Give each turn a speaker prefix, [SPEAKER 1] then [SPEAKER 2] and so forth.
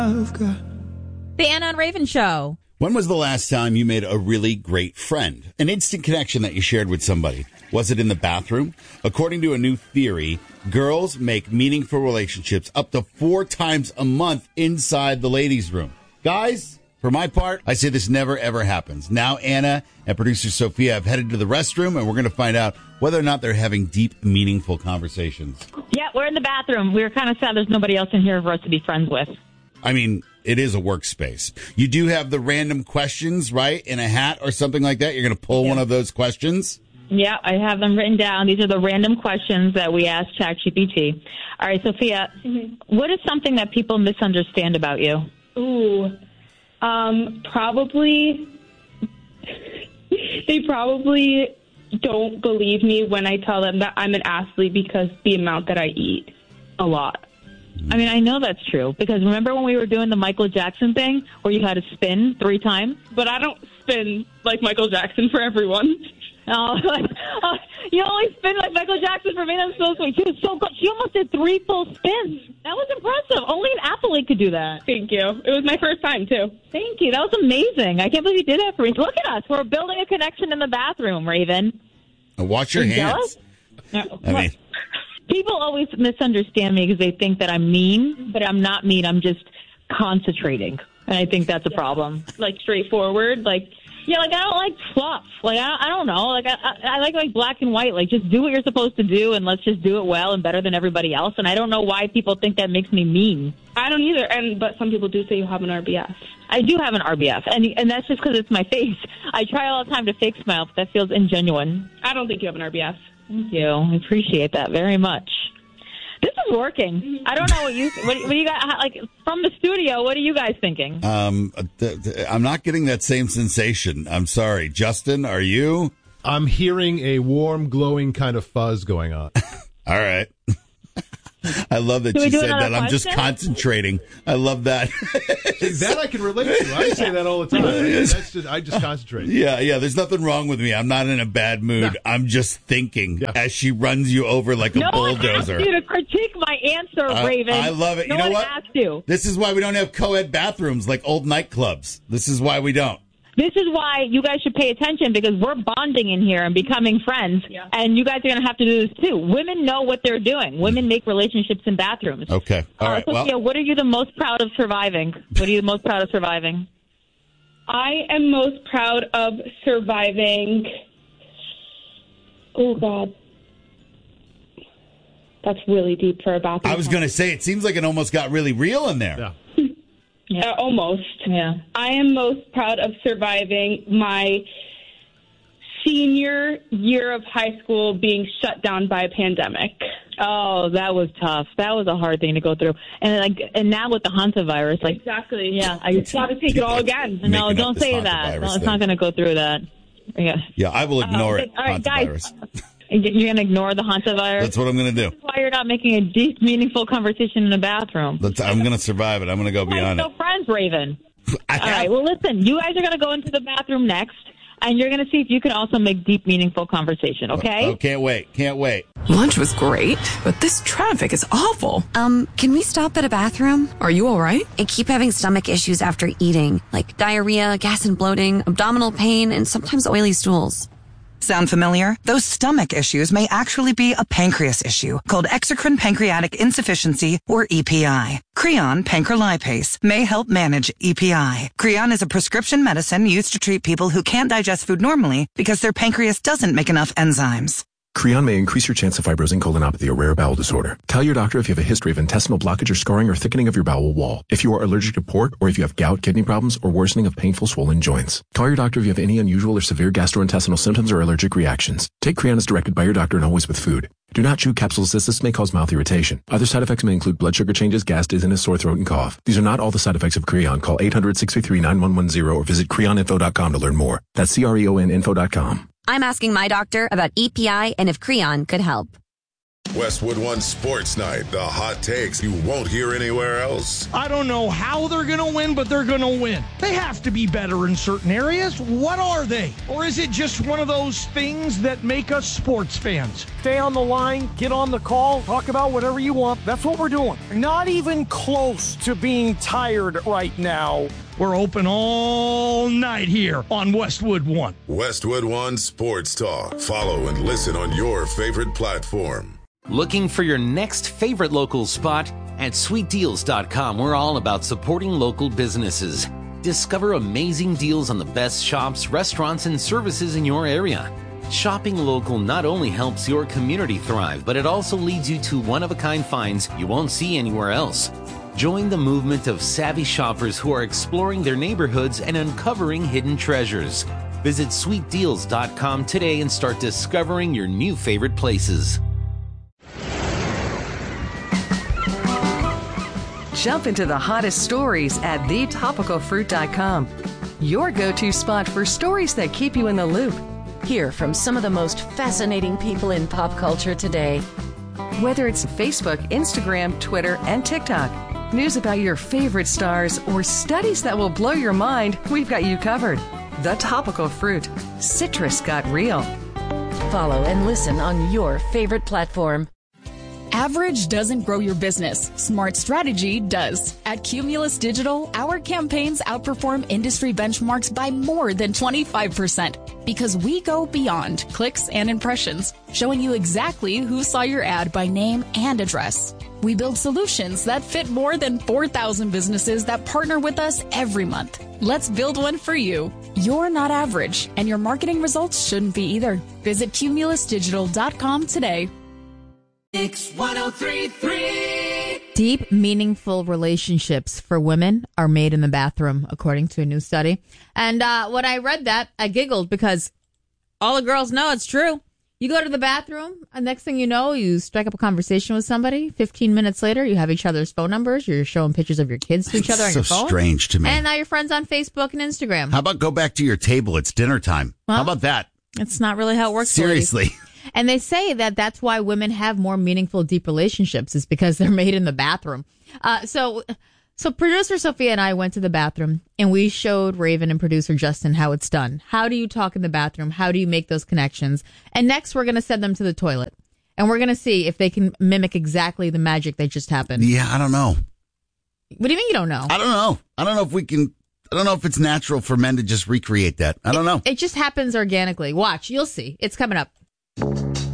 [SPEAKER 1] The Anna and Raven Show.
[SPEAKER 2] When was the last time you made a really great friend? An instant connection that you shared with somebody? Was it in the bathroom? According to a new theory, girls make meaningful relationships up to 4 times a month inside the ladies' room. Guys, for my part, I say this never, ever happens. Now Anna and producer Sophia have headed to the restroom, and we're going to find out whether or not they're having deep, meaningful conversations.
[SPEAKER 3] Yeah, we're in the bathroom. We were kind of sad there's nobody else in here for us to be friends with.
[SPEAKER 2] I mean, it is a workspace. You do have the random questions, right? In a hat or something like that. You're going to pull one of those questions?
[SPEAKER 3] Yeah, I have them written down. These are the random questions that we asked ChatGPT. All right, Sophia, what is something that people misunderstand about you?
[SPEAKER 4] Probably, they probably don't believe me when I tell them that I'm an athlete because the amount that I eat a lot.
[SPEAKER 3] I mean, I know that's true because remember when we were doing the Michael Jackson thing where you had to spin 3 times?
[SPEAKER 4] But I don't spin like Michael Jackson for everyone.
[SPEAKER 3] Oh, you only spin like Michael Jackson for me. That's so sweet. She was so good. She almost did 3 full spins. That was impressive. Only an athlete could do that.
[SPEAKER 4] Thank you. It was my first time, too.
[SPEAKER 3] Thank you. That was amazing. I can't believe you did that for me. Look at us. We're building a connection in the bathroom, Raven.
[SPEAKER 2] Wash your hands. I mean,
[SPEAKER 3] people always misunderstand me because they think that I'm mean, but I'm not mean. I'm just concentrating. And I think that's a problem.
[SPEAKER 4] Like straightforward, like...
[SPEAKER 3] Yeah, like, I don't like fluff. Like, I don't know. Like, I like black and white. Like, just do what you're supposed to do, and let's just do it well and better than everybody else. And I don't know why people think that makes me mean.
[SPEAKER 4] I don't either. But some people do say you have an RBF.
[SPEAKER 3] I do have an RBF, and that's just because it's my face. I try all the time to fake smile, but that feels ingenuine.
[SPEAKER 4] I don't think you have an RBF.
[SPEAKER 3] Thank you. I appreciate that very much. This is working. I don't know what you got, like, from the studio, what are you guys thinking?
[SPEAKER 2] I'm not getting that same sensation. I'm sorry. Justin, are you?
[SPEAKER 5] I'm hearing a warm, glowing kind of fuzz going on.
[SPEAKER 2] All right. I love that you said that. I'm just concentrating. I love that.
[SPEAKER 5] That I can relate to. I say that all the time. I just concentrate.
[SPEAKER 2] Yeah. There's nothing wrong with me. I'm not in a bad mood. No. I'm just thinking as she runs you over like a bulldozer.
[SPEAKER 3] No one asked you to critique my answer, Raven.
[SPEAKER 2] I love it.
[SPEAKER 3] No
[SPEAKER 2] you know
[SPEAKER 3] one
[SPEAKER 2] what?
[SPEAKER 3] Asked you.
[SPEAKER 2] This is why we don't have co-ed bathrooms like old nightclubs. This is why we don't.
[SPEAKER 3] This is why you guys should pay attention because we're bonding in here and becoming friends, and you guys are going to have to do this too. Women know what they're doing. Women make relationships in bathrooms.
[SPEAKER 2] Okay. All right.
[SPEAKER 3] Sophia, what are you the most proud of surviving? What are you the most proud of surviving?
[SPEAKER 4] I am most proud of surviving. Oh, God. That's really deep for a bathroom.
[SPEAKER 2] I was going to say, it seems like it almost got really real in there.
[SPEAKER 5] Yeah.
[SPEAKER 4] Almost.
[SPEAKER 3] Yeah.
[SPEAKER 4] I am most proud of surviving my senior year of high school being shut down by a pandemic.
[SPEAKER 3] Oh, that was tough. That was a hard thing to go through. And now with the hantavirus, like
[SPEAKER 4] exactly.
[SPEAKER 3] Yeah, I just
[SPEAKER 4] got to take it all again.
[SPEAKER 3] No, don't say that. No, it's not going to go through that.
[SPEAKER 2] Yeah, I will ignore it.
[SPEAKER 3] All right, guys. You're going to ignore the hantavirus?
[SPEAKER 2] That's what I'm going to do.
[SPEAKER 3] That's why you're not making a deep, meaningful conversation in the bathroom.
[SPEAKER 2] I'm going to survive it. I'm going to go beyond it.
[SPEAKER 3] No friends, Raven. All right, well, listen, you guys are going to go into the bathroom next, and you're going to see if you can also make deep, meaningful conversation, okay?
[SPEAKER 2] Oh, can't wait. Can't wait.
[SPEAKER 6] Lunch was great, but this traffic is awful.
[SPEAKER 7] Can we stop at a bathroom?
[SPEAKER 6] Are you all right?
[SPEAKER 7] I keep having stomach issues after eating, like diarrhea, gas and bloating, abdominal pain, and sometimes oily stools.
[SPEAKER 8] Sound familiar? Those stomach issues may actually be a pancreas issue called exocrine pancreatic insufficiency, or EPI. Creon pancrelipase may help manage EPI. Creon is a prescription medicine used to treat people who can't digest food normally because their pancreas doesn't make enough enzymes.
[SPEAKER 9] Creon may increase your chance of fibrosing colonopathy, a rare bowel disorder. Tell your doctor if you have a history of intestinal blockage or scarring or thickening of your bowel wall, if you are allergic to pork, or if you have gout, kidney problems, or worsening of painful swollen joints. Call your doctor if you have any unusual or severe gastrointestinal symptoms or allergic reactions. Take Creon as directed by your doctor and always with food. Do not chew capsules as this may cause mouth irritation. Other side effects may include blood sugar changes, gas, dizziness, sore throat, and cough. These are not all the side effects of Creon. Call 800-633-9110 or visit creoninfo.com to learn more. That's CREONinfo.com.
[SPEAKER 7] I'm asking my doctor about EPI and if Creon could help.
[SPEAKER 10] Westwood One Sports Night, the hot takes you won't hear anywhere else.
[SPEAKER 11] I don't know how they're going to win, but they're going to win. They have to be better in certain areas. What are they? Or is it just one of those things that make us sports fans? Stay on the line, get on the call, talk about whatever you want. That's what we're doing. Not even close to being tired right now. We're open all night here on Westwood One.
[SPEAKER 10] Westwood One Sports Talk. Follow and listen on your favorite platform.
[SPEAKER 12] Looking for your next favorite local spot? At sweetdeals.com, we're all about supporting local businesses. Discover amazing deals on the best shops, restaurants, and services in your area. Shopping local not only helps your community thrive, but it also leads you to one-of-a-kind finds you won't see anywhere else. Join the movement of savvy shoppers who are exploring their neighborhoods and uncovering hidden treasures. Visit sweetdeals.com today and start discovering your new favorite places.
[SPEAKER 8] Jump into the hottest stories at thetopicalfruit.com. Your go-to spot for stories that keep you in the loop.
[SPEAKER 13] Hear from some of the most fascinating people in pop culture today.
[SPEAKER 8] Whether it's Facebook, Instagram, Twitter, and TikTok, news about your favorite stars, or studies that will blow your mind, we've got you covered. The Topical Fruit. Citrus got real.
[SPEAKER 13] Follow and listen on your favorite platform.
[SPEAKER 14] Average doesn't grow your business. Smart strategy does. At Cumulus Digital, our campaigns outperform industry benchmarks by more than 25% because we go beyond clicks and impressions, showing you exactly who saw your ad by name and address. We build solutions that fit more than 4,000 businesses that partner with us every month. Let's build one for you. You're not average, and your marketing results shouldn't be either. Visit cumulusdigital.com today.
[SPEAKER 1] Mix 103.3. Deep, meaningful relationships for women are made in the bathroom, according to a new study. And when I read that, I giggled because all the girls know it's true. You go to the bathroom, and next thing you know, you strike up a conversation with somebody. 15 minutes later, you have each other's phone numbers. You're showing pictures of your kids to each other on your phone.
[SPEAKER 2] So strange to me.
[SPEAKER 1] And now you're friends on Facebook and Instagram.
[SPEAKER 2] How about go back to your table? It's dinner time.
[SPEAKER 1] Well,
[SPEAKER 2] how about that?
[SPEAKER 1] It's not really how it works.
[SPEAKER 2] Seriously.
[SPEAKER 1] Ladies. And they say that that's why women have more meaningful, deep relationships is because they're made in the bathroom. So producer Sophia and I went to the bathroom and we showed Raven and producer Justin how it's done. How do you talk in the bathroom? How do you make those connections? And next we're going to send them to the toilet and we're going to see if they can mimic exactly the magic that just happened.
[SPEAKER 2] Yeah, I don't know.
[SPEAKER 1] What do you mean you don't know?
[SPEAKER 2] I don't know. I don't know if we can. I don't know if it's natural for men to just recreate that. I don't know.
[SPEAKER 1] It just happens organically. Watch. You'll see. It's coming up.